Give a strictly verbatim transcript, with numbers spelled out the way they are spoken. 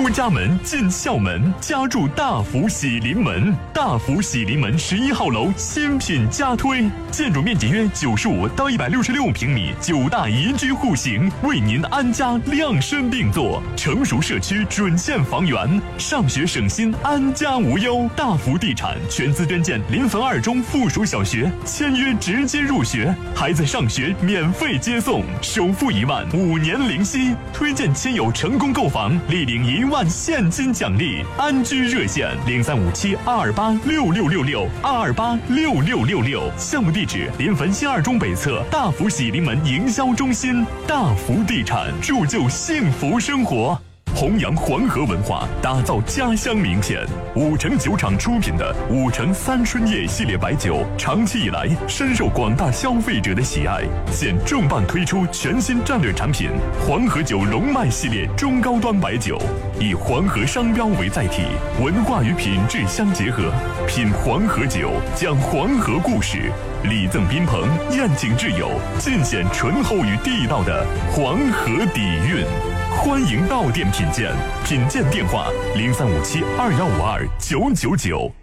出家门进校门，家住大福喜临门。大福喜临门十一号楼新品加推，建筑面积约九十五到一百六十六平米，九大宜居户型，为您安家量身定做。成熟社区准线房源，上学省心，安家无忧。大福地产全资捐建临汾二中附属小学，签约直接入学，孩子上学免费接送，首付一万，五年零息。推荐亲友成功购房，立领一万现金奖励。安居热线零三五七二二八六六六六二二八六六六六。项目地址临汾新二中北侧大福喜临门营销中心。大福地产，铸就幸福生活。弘扬黄河文化，打造家乡名片。五城酒厂出品的五城三春夜系列白酒，长期以来深受广大消费者的喜爱。现重磅推出全新战略产品黄河酒龙脉系列中高端白酒，以黄河商标为载体，文化与品质相结合，品黄河酒，讲黄河故事，礼赠宾朋，宴请挚友，尽显醇厚与地道的黄河底蕴。欢迎到店品鉴，品鉴电话零三五七二幺五二九九九。